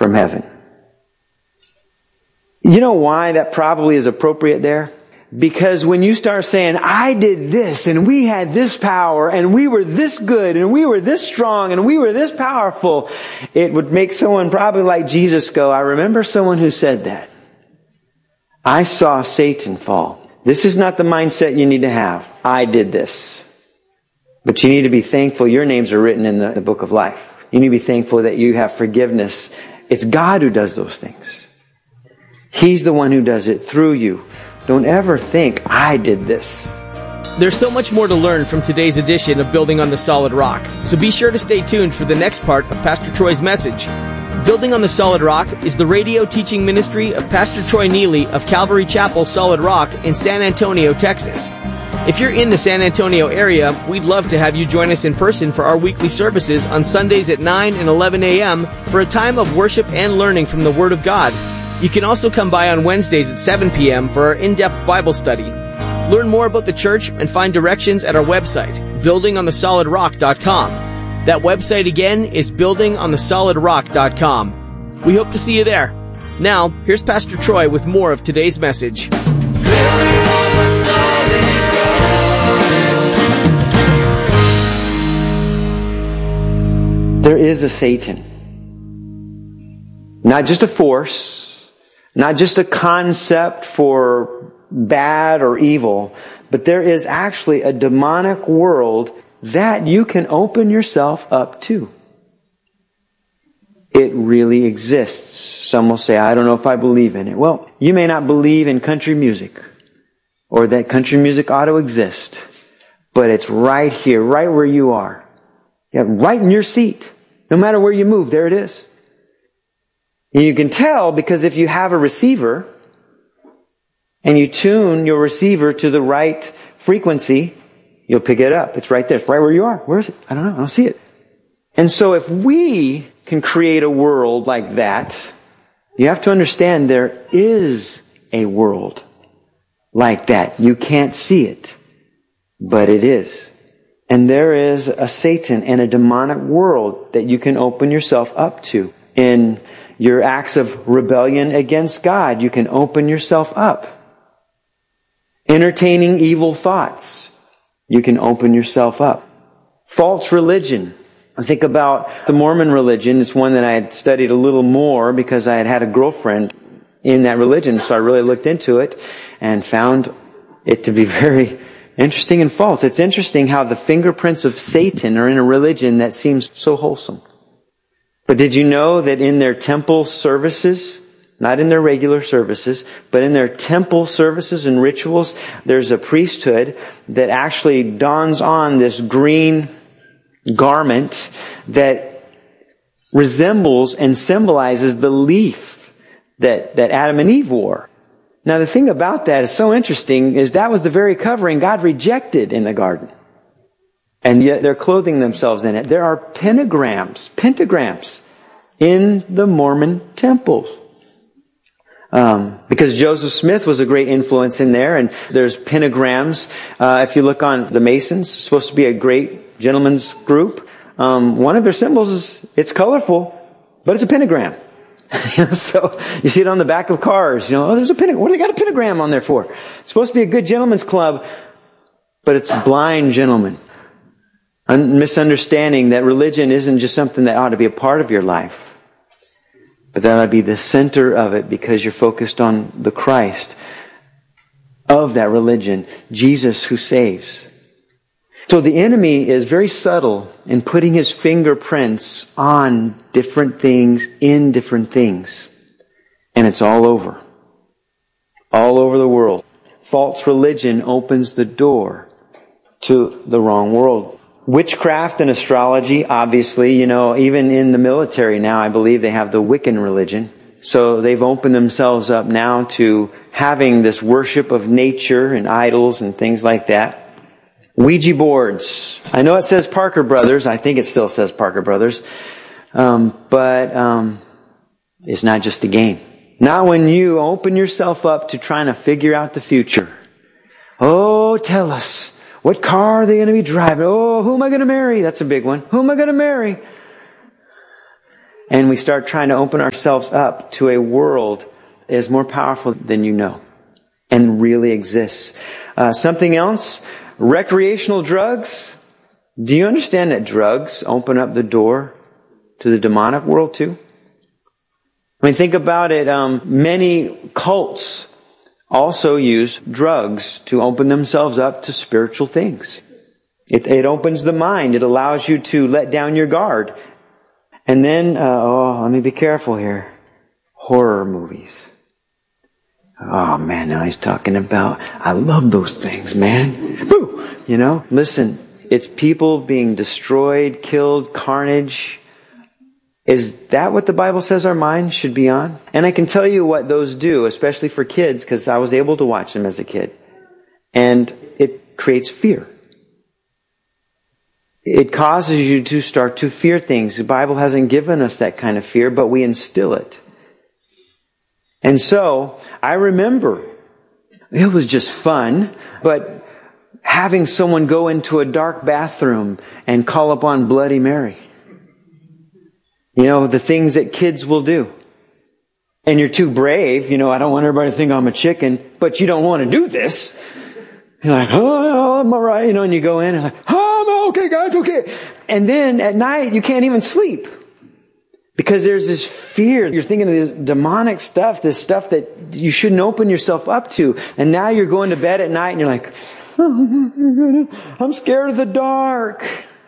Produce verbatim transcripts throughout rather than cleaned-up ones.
from heaven. You know why that probably is appropriate there? Because when you start saying, I did this, and we had this power, and we were this good, and we were this strong, and we were this powerful, it would make someone probably like Jesus go, I remember someone who said that. I saw Satan fall. This is not the mindset you need to have. I did this. But you need to be thankful your names are written in the, the book of life. You need to be thankful that you have forgiveness. It's God who does those things. He's the one who does it through you. Don't ever think, I did this. There's so much more to learn from today's edition of Building on the Solid Rock. So be sure to stay tuned for the next part of Pastor Troy's message. Building on the Solid Rock is the radio teaching ministry of Pastor Troy Neely of Calvary Chapel Solid Rock in San Antonio, Texas. If you're in the San Antonio area, we'd love to have you join us in person for our weekly services on Sundays at nine and eleven a.m. for a time of worship and learning from the Word of God. You can also come by on Wednesdays at seven p.m. for our in-depth Bible study. Learn more about the church and find directions at our website, building on the solid rock dot com. That website again is building on the solid rock dot com. We hope to see you there. Now, here's Pastor Troy with more of today's message. There is a Satan. Not just a force. Not just a concept for bad or evil, but there is actually a demonic world that you can open yourself up to. It really exists. Some will say, I don't know if I believe in it. Well, you may not believe in country music or that country music ought to exist, but it's right here, right where you are. Yeah, right in your seat. No matter where you move, there it is. And you can tell because if you have a receiver and you tune your receiver to the right frequency, you'll pick it up. It's right there. It's right where you are. Where is it? I don't know. I don't see it. And so if we can create a world like that, you have to understand there is a world like that. You can't see it, but it is. And there is a Satan and a demonic world that you can open yourself up to. In your acts of rebellion against God, you can open yourself up. Entertaining evil thoughts, you can open yourself up. False religion. I think about the Mormon religion. It's one that I had studied a little more because I had had a girlfriend in that religion. So I really looked into it and found it to be very interesting and false. It's interesting how the fingerprints of Satan are in a religion that seems so wholesome. But did you know that in their temple services, not in their regular services, but in their temple services and rituals, there's a priesthood that actually dons on this green garment that resembles and symbolizes the leaf that, that Adam and Eve wore. Now the thing about that is so interesting is that was the very covering God rejected in the garden. And yet they're clothing themselves in it. There are pentagrams, pentagrams in the Mormon temples. Um, because Joseph Smith was a great influence in there, and there's pentagrams. Uh, if you look on the Masons, it's supposed to be a great gentleman's group. Um, one of their symbols is, it's colorful, but it's a pentagram. You know, so you see it on the back of cars. You know, oh, there's a pentagram. What do they got a pentagram on there for? It's supposed to be a good gentleman's club, but it's blind gentlemen. Misunderstanding that religion isn't just something that ought to be a part of your life, but that ought to be the center of it because you're focused on the Christ of that religion, Jesus who saves. So the enemy is very subtle in putting his fingerprints on different things in different things. And it's all over. All over the world. False religion opens the door to the wrong world. Witchcraft and astrology, obviously, you know, even in the military now, I believe they have the Wiccan religion. So they've opened themselves up now to having this worship of nature and idols and things like that. Ouija boards. I know it says Parker Brothers. I think it still says Parker Brothers. Um, but um, it's not just a game. Not when you open yourself up to trying to figure out the future. Oh, tell us. What car are they going to be driving? Oh, who am I going to marry? That's a big one. Who am I going to marry? And we start trying to open ourselves up to a world that is more powerful than you know and really exists. Uh, something else, recreational drugs. Do you understand that drugs open up the door to the demonic world too? I mean, think about it. Um, many cults also use drugs to open themselves up to spiritual things. It, it opens the mind. It allows you to let down your guard. And then, uh, oh, let me be careful here. Horror movies. Oh man, now he's talking about, I love those things, man. Woo! You know, listen, it's people being destroyed, killed, carnage. Is that what the Bible says our mind should be on? And I can tell you what those do, especially for kids, because I was able to watch them as a kid. And it creates fear. It causes you to start to fear things. The Bible hasn't given us that kind of fear, but we instill it. And so, I remember, it was just fun, but having someone go into a dark bathroom and call upon Bloody Mary. You know, the things that kids will do. And you're too brave, you know, I don't want everybody to think I'm a chicken, but you don't want to do this. You're like, oh, I'm alright, you know, and you go in and like, oh, I'm okay guys, okay. And then at night, you can't even sleep. Because there's this fear. You're thinking of this demonic stuff, this stuff that you shouldn't open yourself up to. And now you're going to bed at night and you're like, oh, I'm scared of the dark.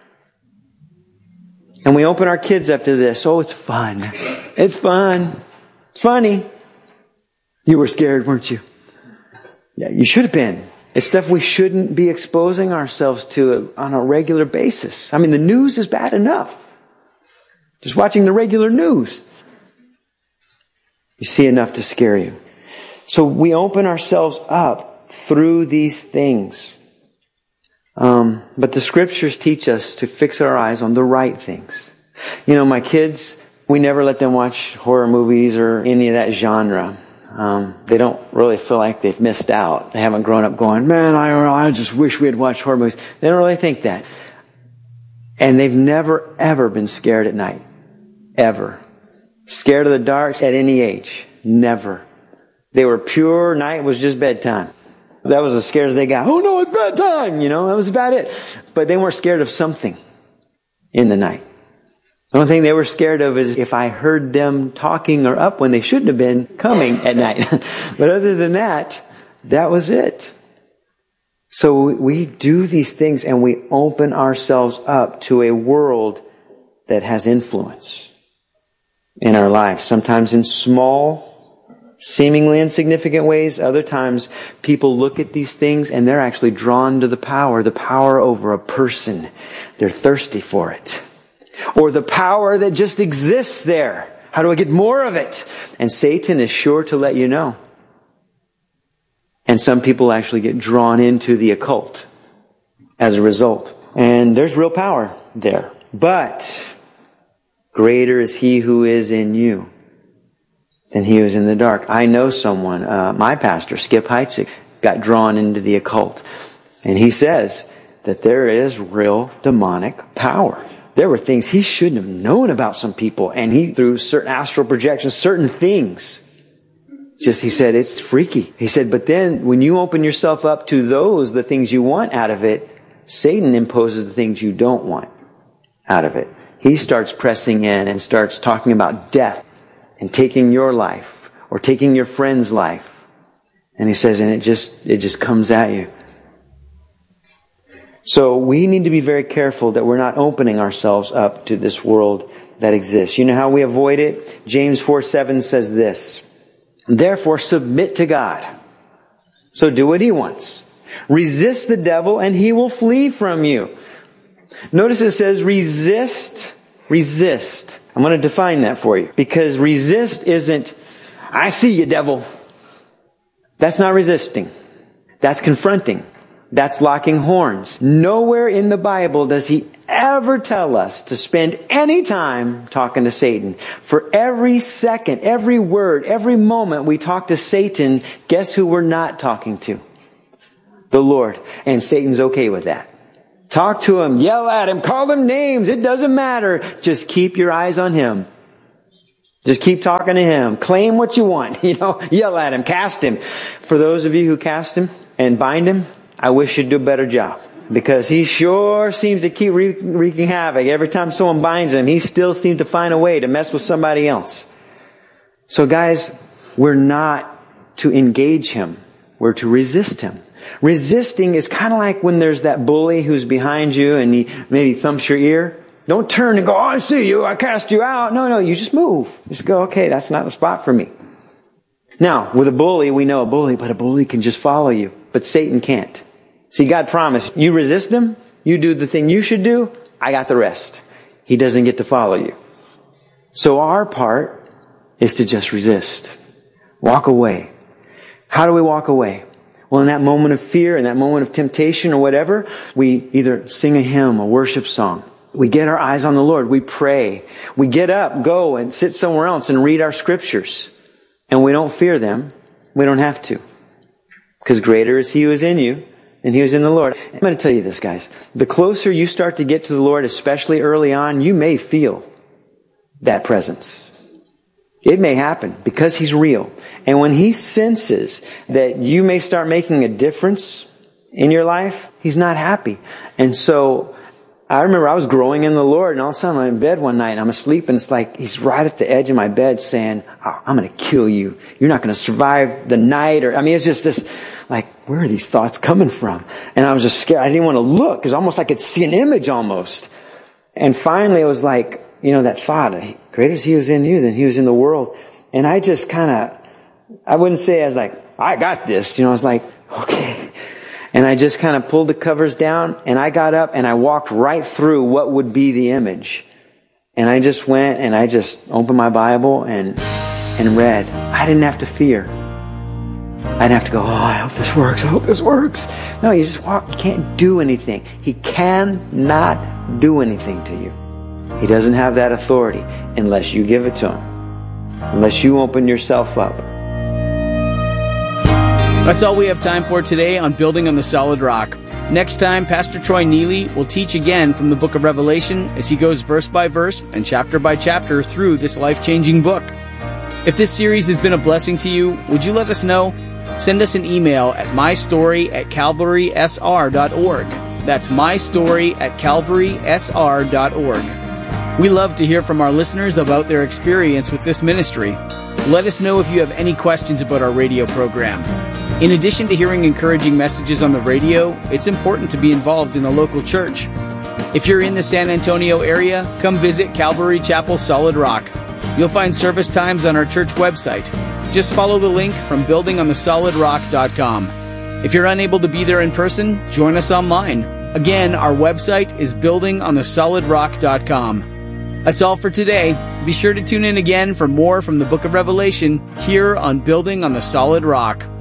And we open our kids up to this. Oh, it's fun. It's fun. It's funny. You were scared, weren't you? Yeah, you should have been. It's stuff we shouldn't be exposing ourselves to on a regular basis. I mean, the news is bad enough. Just watching the regular news, you see enough to scare you. So we open ourselves up through these things. Um, but the scriptures teach us to fix our eyes on the right things. You know, my kids, we never let them watch horror movies or any of that genre. Um, they don't really feel like they've missed out. They haven't grown up going, man, I, I just wish we had watched horror movies. They don't really think that. And they've never, ever been scared at night. Ever. Scared of the dark at any age. Never. They were pure, night was just bedtime. That was as scared as they got. Oh no, it's bedtime! You know, that was about it. But they weren't scared of something in the night. The only thing they were scared of is if I heard them talking or up when they shouldn't have been coming at night. But other than that, that was it. So we do these things and we open ourselves up to a world that has influence in our lives. Sometimes in small, seemingly insignificant ways. Other times people look at these things and they're actually drawn to the power, the power over a person. They're thirsty for it. Or the power that just exists there. How do I get more of it? And Satan is sure to let you know. And some people actually get drawn into the occult as a result. And there's real power there. But greater is He who is in you than he who is in the dark. I know someone, uh, my pastor, Skip Heitzig, got drawn into the occult. And he says that there is real demonic power. There were things he shouldn't have known about some people. And he, through certain astral projections, certain things, just, he said, it's freaky. He said, but then when you open yourself up to those, the things you want out of it, Satan imposes the things you don't want out of it. He starts pressing in and starts talking about death and taking your life or taking your friend's life. And he says, and it just, it just comes at you. So we need to be very careful that we're not opening ourselves up to this world that exists. You know how we avoid it? James four seven says this, therefore submit to God. So do what He wants. Resist the devil and he will flee from you. Notice it says resist, resist. I'm going to define that for you. Because resist isn't, I see you, devil. That's not resisting. That's confronting. That's locking horns. Nowhere in the Bible does He ever tell us to spend any time talking to Satan. For every second, every word, every moment we talk to Satan, guess who we're not talking to? The Lord. And Satan's okay with that. Talk to him, yell at him, call him names. It doesn't matter. Just keep your eyes on Him. Just keep talking to him. Claim what you want. You know, yell at him, cast him. For those of you who cast him and bind him, I wish you'd do a better job. Because he sure seems to keep wreaking havoc. Every time someone binds him, he still seems to find a way to mess with somebody else. So guys, we're not to engage him. We're to resist him. Resisting is kind of like when there's that bully who's behind you and he maybe thumps your ear. Don't turn and go, oh, I see you, I cast you out. No, no, you just move. Just go, okay, that's not the spot for me. Now, with a bully, we know a bully, but a bully can just follow you. But Satan can't. See, God promised, you resist him, you do the thing you should do, I got the rest. He doesn't get to follow you. So our part is to just resist. Walk away. How do we walk away? Well, in that moment of fear, in that moment of temptation or whatever, we either sing a hymn, a worship song. We get our eyes on the Lord. We pray. We get up, go and sit somewhere else and read our scriptures. And we don't fear them. We don't have to. Because greater is he who is in you than he who is in the Lord. I'm going to tell you this, guys. The closer you start to get to the Lord, especially early on, you may feel that presence. It may happen because he's real. And when he senses that you may start making a difference in your life, he's not happy. And so I remember I was growing in the Lord, and all of a sudden I'm in bed one night and I'm asleep, and it's like he's right at the edge of my bed saying, oh, I'm going to kill you. You're not going to survive the night. Or I mean, it's just this, like, where are these thoughts coming from? And I was just scared. I didn't want to look because almost I could see an image almost. And finally it was like, you know, that thought, greater is he who's in you than he who's in the world. And I just kind of, I wouldn't say I was like, I got this. You know, I was like, okay. And I just kind of pulled the covers down and I got up and I walked right through what would be the image. And I just went and I just opened my Bible and, and read. I didn't have to fear. I didn't have to go, oh, I hope this works. I hope this works. No, you just walk. You can't do anything. He cannot do anything to you. He doesn't have that authority unless you give it to him. Unless you open yourself up. That's all we have time for today on Building on the Solid Rock. Next time, Pastor Troy Neely will teach again from the book of Revelation as he goes verse by verse and chapter by chapter through this life-changing book. If this series has been a blessing to you, would you let us know? Send us an email at mystory at calvary s r dot org. That's mystory at calvary s r dot org. We love to hear from our listeners about their experience with this ministry. Let us know if you have any questions about our radio program. In addition to hearing encouraging messages on the radio, it's important to be involved in a local church. If you're in the San Antonio area, come visit Calvary Chapel Solid Rock. You'll find service times on our church website. Just follow the link from building on the solid rock dot com. If you're unable to be there in person, join us online. Again, our website is building on the solid rock dot com. That's all for today. Be sure to tune in again for more from the book of Revelation here on Building on the Solid Rock.